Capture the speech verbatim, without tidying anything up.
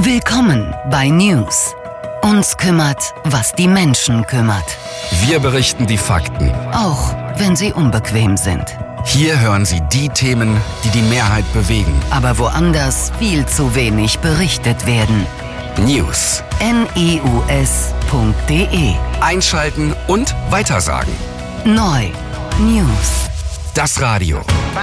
Willkommen bei News. Uns kümmert, was die Menschen kümmert. Wir berichten die Fakten, auch wenn sie unbequem sind. Hier hören Sie die Themen, die die Mehrheit bewegen. Aber woanders viel zu wenig berichtet werden. News. news punkt de. Einschalten und weitersagen. Neu. News. Das Radio.